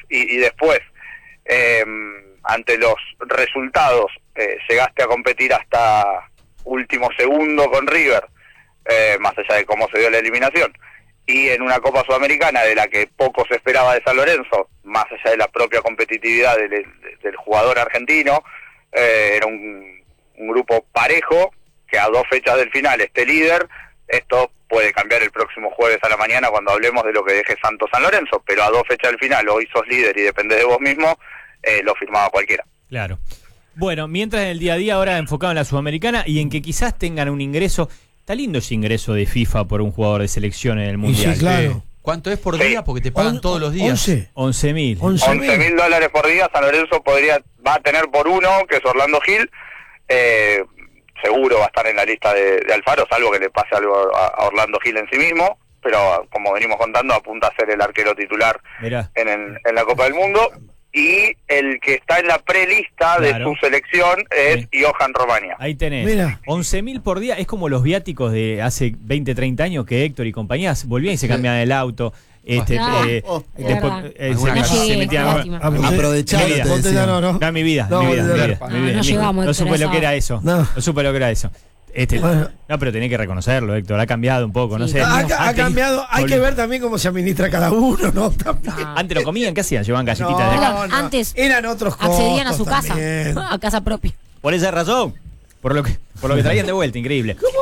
y después, ante los resultados, llegaste a competir hasta último segundo con River, más allá de cómo se dio la eliminación, y en una Copa Sudamericana de la que poco se esperaba de San Lorenzo, más allá de la propia competitividad del jugador argentino, era un grupo parejo, que a 2 fechas del final esté líder. Esto puede cambiar el próximo jueves a la mañana cuando hablemos de lo que deje Santos San Lorenzo, pero a 2 fechas del final, hoy sos líder y dependés de vos mismo, lo firmaba cualquiera. Claro. Bueno, mientras en el día a día ahora enfocado en la Sudamericana y en que quizás tengan un ingreso, está lindo ese ingreso de FIFA por un jugador de selección en el Mundial. Sí, claro. ¿Cuánto es por día? Porque te pagan todos los días. 11.000. $11.000 por día. San Lorenzo va a tener por uno, que es Orlando Gil. Seguro va a estar en la lista de Alfaro, salvo que le pase algo a Orlando Gil en sí mismo, pero como venimos contando, apunta a ser el arquero titular en la Copa del Mundo. Y el que está en la prelista de su selección es Johan Romania. Ahí tenés. 11.000 por día. Es como los viáticos de hace 20, 30 años que Héctor y compañías volvían y se cambiaban el auto. Después se metían. Aprovechar. No, mi vida. No llegamos. No supe lo que era eso. No supe lo que era eso. No, pero tenés que reconocerlo, Héctor, ha cambiado un poco, no sé. Ha cambiado, hay que ver también cómo se administra cada uno, ¿no? Antes lo comían, ¿qué hacían? Llevaban galletitas de acá. Antes eran otros costos, accedían a su casa, también. a casa propia. Por esa razón, por lo que traían de vuelta, increíble. ¿Cómo?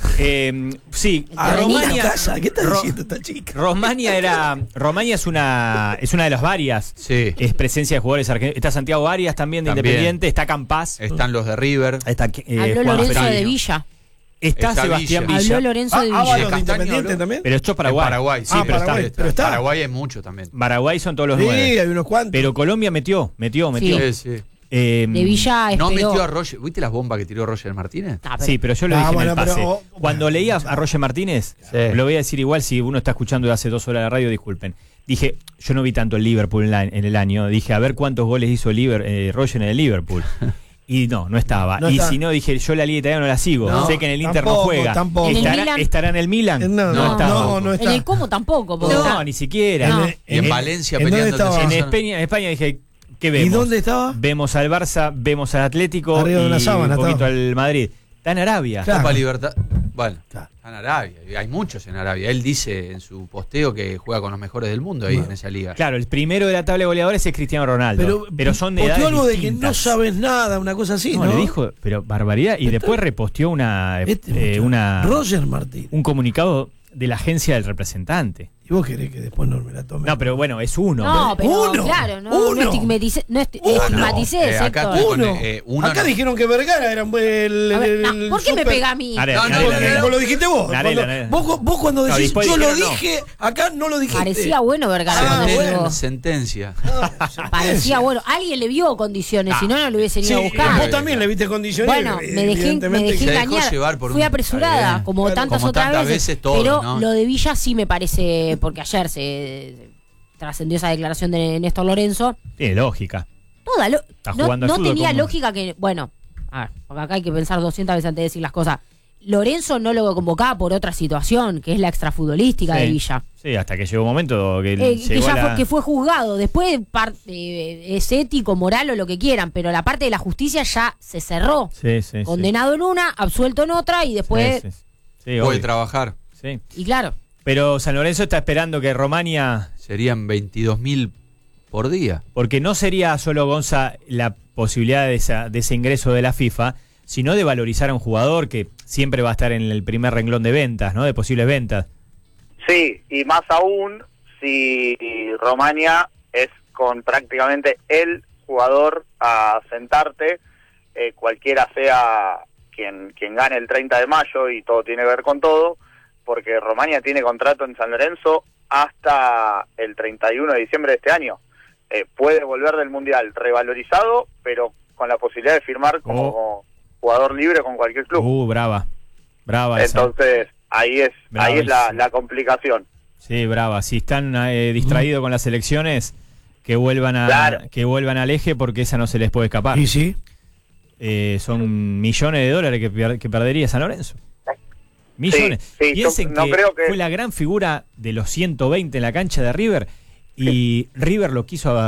Sí, Romania. ¿Qué está diciendo esta chica? Romania es una de las varias. Sí. Es presencia de jugadores argentinos. Está Santiago Arias también de Independiente, está Campás. Están los de River. Está habló Lorenzo de Villa. Está Sebastián Villa. Villa. Habló Lorenzo de Villa. ¿De Independiente también? Pero esto es Paraguay. Sí, pero está. Paraguay hay mucho también. Paraguay son todos los 9. Sí, hay unos cuantos. Pero Colombia metió. Sí. De Villa no esperó. metió a Roger. ¿Viste las bombas que tiró Roger Martínez? Sí, pero yo lo dije en el pase. Cuando leía a Roger Martínez, lo voy a decir igual, si uno está escuchando de hace 2 horas la radio, disculpen. Dije, yo no vi tanto el Liverpool en el año. Dije, a ver cuántos goles hizo Roger en el Liverpool. Y no estaba. Y si no, dije, yo la Liga Italiana no la sigo. Sé que en el Inter no juega. ¿Estará en el Milan? No está. En el Como tampoco. No, ni siquiera. Y en Valencia peleando. En España dije, ¿qué vemos? ¿Y dónde estaba? Vemos al Barça, vemos al Atlético Arriba de una sábana, un poquito al Madrid. Está en Arabia. Claro. Copa Libertad. Bueno, está en Arabia. Hay muchos en Arabia. Él dice en su posteo que juega con los mejores del mundo ahí en esa liga. Claro, el primero de la tabla de goleadores es Cristiano Ronaldo. Pero son de edades algo distintas. de que no sabes nada, una cosa así, ¿no? Le dijo, pero barbaridad. Y después reposteó Roger Martín. Un comunicado de la agencia del representante. ¿Y vos querés que después no me la tome? No, pero bueno, es uno. No, pero uno. Claro, no estigmatices, acá Héctor. Acá dijeron que Vergara era el ¿por qué me pega a mí? Vos lo dijiste vos. Vos cuando decís yo lo dije, acá no lo dijiste. Parecía bueno Vergara. Sentencia. Parecía bueno. Alguien le vio condiciones, si no lo hubiesen ido a buscar. Vos también le viste condiciones. Bueno, me dejé engañar. Fui apresurada, como tantas otras veces. Pero lo de Villa sí me parece, porque ayer se trascendió esa declaración de Néstor Lorenzo. Tiene lógica. No tenía lógica que, bueno, a ver, porque acá hay que pensar 200 veces antes de decir las cosas. Lorenzo no lo convocaba por otra situación, que es la extrafutbolística de Villa. Sí, hasta que llegó un momento que fue juzgado. Después es ético, moral o lo que quieran, pero la parte de la justicia ya se cerró. Condenado en una, absuelto en otra y después puede trabajar. Sí. Y claro. Pero San Lorenzo está esperando que Romania... Serían 22.000 por día. Porque no sería solo, Gonza, la posibilidad de ese ingreso de la FIFA, sino de valorizar a un jugador que siempre va a estar en el primer renglón de ventas, ¿no? De posibles ventas. Sí, y más aún si Romania es con prácticamente el jugador a sentarte, cualquiera sea quien gane el 30 de mayo, y todo tiene que ver con todo, porque Romania tiene contrato en San Lorenzo hasta el 31 de diciembre de este año. Puede volver del Mundial revalorizado, pero con la posibilidad de firmar como jugador libre con cualquier club. Brava Entonces, ahí es la complicación. Sí, brava. Si están distraídos con las elecciones, que vuelvan al eje, porque esa no se les puede escapar. ¿Y sí? Son millones de dólares que perdería San Lorenzo. Millones. Sí, Piensen no creo que fue la gran figura de los 120 en la cancha de River, y River lo quiso